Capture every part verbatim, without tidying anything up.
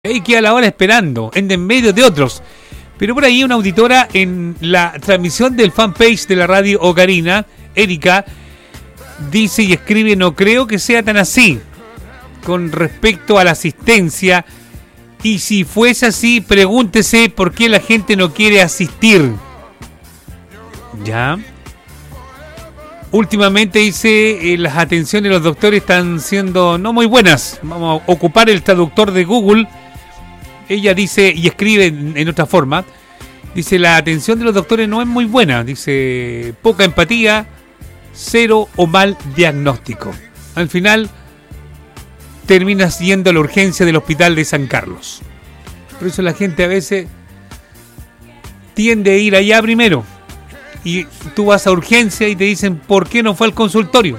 Ahí queda la hora esperando, en en medio de otros. Pero por ahí una auditora en la transmisión del fanpage de la radio Ocarina, Erika, dice y escribe: no creo que sea tan así con respecto a la asistencia. Y si fuese así, pregúntese por qué la gente no quiere asistir. Ya. Últimamente dice, eh, las atenciones de los doctores están siendo no muy buenas. Vamos a ocupar el traductor de Google. Ella dice y escribe en, en otra forma. Dice, la atención de los doctores no es muy buena. Dice, poca empatía, cero o mal diagnóstico. Al final, terminas yendo a la urgencia del hospital de San Carlos. Por eso la gente a veces tiende a ir allá primero. Y tú vas a urgencia y te dicen, ¿por qué no fue al consultorio?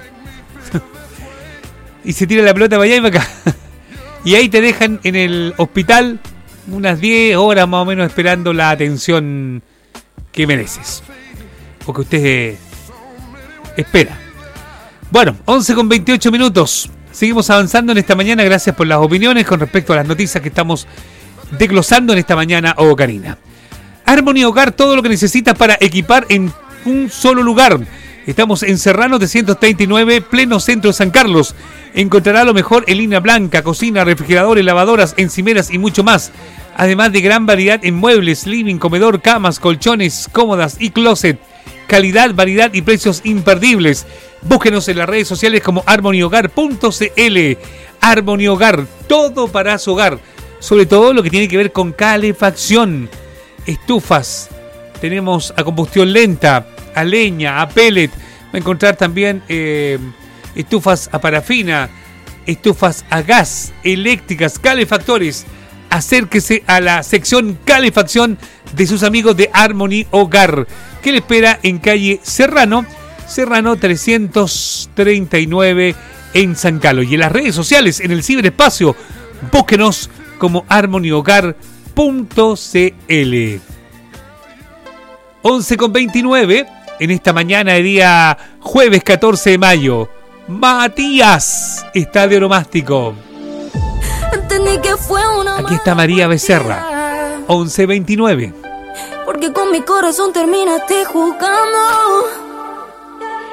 Y se tira la pelota para allá y para acá. Y ahí te dejan en el hospital unas diez horas más o menos esperando la atención que mereces. O que usted espera. Bueno, once con veintiocho minutos. Seguimos avanzando en esta mañana. Gracias por las opiniones con respecto a las noticias que estamos desglosando en esta mañana, Ocarina. Harmony Hogar, todo lo que necesitas para equipar en un solo lugar. Estamos en Serrano trescientos treinta y nueve, pleno centro de San Carlos. Encontrará lo mejor en línea blanca, cocina, refrigeradores, lavadoras, encimeras y mucho más. Además de gran variedad en muebles, living, comedor, camas, colchones, cómodas y closet. Calidad, variedad y precios imperdibles. Búsquenos en las redes sociales como harmony hogar punto c l. Harmony Hogar, todo para su hogar. Sobre todo lo que tiene que ver con calefacción. Estufas, tenemos a combustión lenta, a leña, a pellet. Va a encontrar también eh, estufas a parafina, estufas a gas, eléctricas, calefactores. Acérquese a la sección calefacción de sus amigos de Harmony Hogar, que le espera en calle Serrano, Serrano trescientos treinta y nueve en San Carlos. Y en las redes sociales, en el ciberespacio, búsquenos como harmony hogar punto c l. once con veintinueve en esta mañana de día jueves catorce de mayo. Matías está de onomástico. Aquí está María Becerra, once veintinueve. Porque con mi corazón terminaste jugando,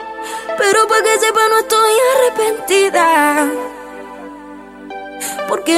pero para que sepa no estoy arrepentida. Porque